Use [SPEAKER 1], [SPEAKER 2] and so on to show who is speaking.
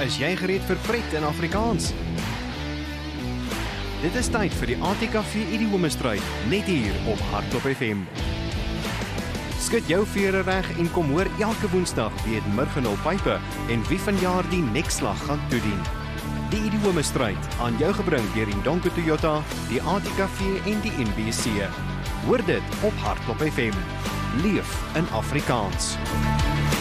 [SPEAKER 1] Is jy gereed vir pret in Afrikaans? Dit is tyd vir die ATKV Idiome-stryd, net hier op Hardloop FM. Skud jou vere reg en kom hoor elke Woensdag wie het Murgenhul Pype en wie vanjaar die nekslag gaan toedien. Die Idiome-stryd aan jou gebring deur Indongo Toyota, die ATKV en die NBC. Hoor dit op Hardloop FM. Leef in Afrikaans.